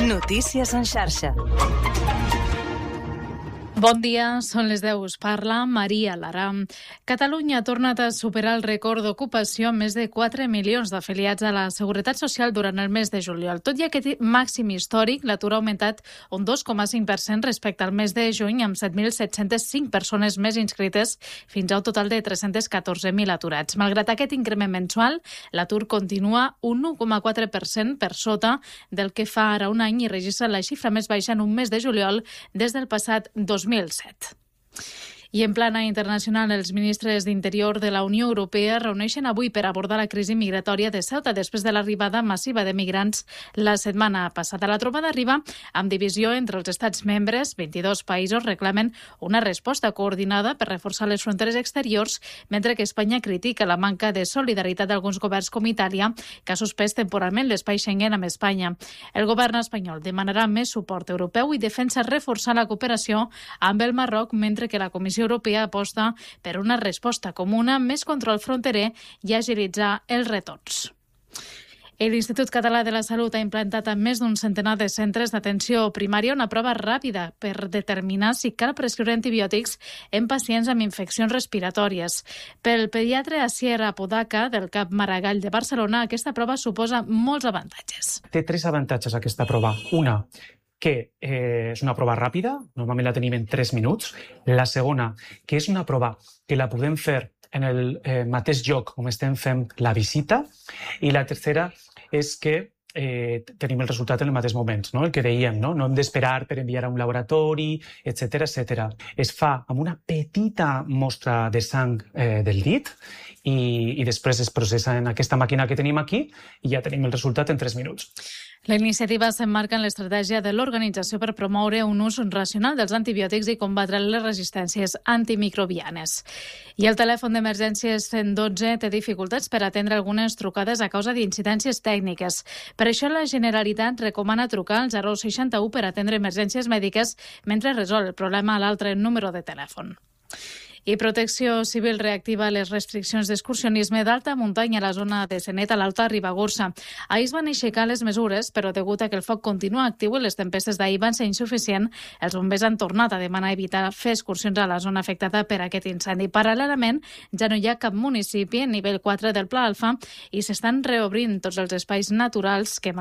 Notícies en xarxa. Bon dia, són les 10. Us parla Maria Lara. Catalunya ha tornat a superar el rècord d'ocupació amb més de 4 milions d'afiliats a la Seguretat Social durant el mes de juliol. Tot i aquest màxim històric, l'atur ha augmentat un 2,5% respecte al mes de juny, amb 7.705 persones més inscrites, fins a un total de 314.000 aturats. Malgrat aquest increment mensual, l'atur continua un 1,4% per sota del que fa ara un any i registra la xifra més baixa en un mes de juliol des del passat 2007. I en plana internacional, els ministres d'Interior de la Unió Europea reuneixen avui per abordar la crisi migratòria de Ceuta després de l'arribada massiva de migrants la setmana passada. La trobada arriba amb divisió entre els estats membres. 22 països reclamen una resposta coordinada per reforçar les fronteres exteriors, mentre que Espanya critica la manca de solidaritat d'alguns governs com Itàlia, que ha suspès temporalment l'espai Schengen amb Espanya. El govern espanyol demanarà més suport europeu i defensa reforçar la cooperació amb el Marroc, mentre que la Comissió Europea aposta per una resposta comuna, més control fronterer i agilitzar els retorns. L'Institut Català de la Salut ha implantat a més d'un centenar de centres d'atenció primària una prova ràpida per determinar si cal prescriure antibiòtics en pacients amb infeccions respiratòries. Pel pediatre Asier Apodaca, del CAP Maragall de Barcelona, aquesta prova suposa molts avantatges. Té 3 avantatges aquesta prova. Una, que és una prova ràpida, normalment la tenim en 3 minuts. La segona, que és una prova que la podem fer en el mateix lloc on estem fent la visita. I la tercera és que tenim el resultat en el mateix moment, no? El que dèiem, no hem d'esperar per enviar a un laboratori, etc etc. Es fa amb una petita mostra de sang del dit i després es processa en aquesta màquina que tenim aquí i ja tenim el resultat en 3 minuts. La iniciativa s'emmarca en l'estratègia de l'organització per promoure un ús racional dels antibiòtics i combatre les resistències antimicrobianes. I el telèfon d'emergències 112 té dificultats per atendre algunes trucades a causa d'incidències tècniques. Per això la Generalitat recomana trucar al 061 per atendre emergències mèdiques mentre resol el problema a l'altre número de telèfon. I Protecció Civil reactiva les restriccions d'excursionisme d'alta muntanya a la zona de Senet a l'Alta Ribagorça. Ahir es van aixecar les mesures, però degut a que el foc continua actiu i les tempestes d'ahir van ser insuficients, els bombers han tornat a demanar evitar fer excursions a la zona afectada per aquest incendi. Paral·lelament, ja no hi ha cap municipi en nivell 4 del Pla Alfa i s'estan reobrint tots els espais naturals que